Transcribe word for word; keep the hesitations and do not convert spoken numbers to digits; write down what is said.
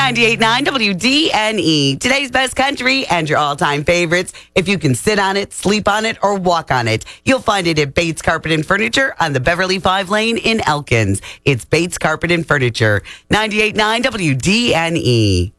ninety-eight point nine W D N E. Today's best country and your all-time favorites. If you can sit on it, sleep on it, or walk on it, you'll find it at Bates Carpet and Furniture on the Beverly five lane in Elkins. It's Bates Carpet and Furniture. ninety-eight point nine W D N E.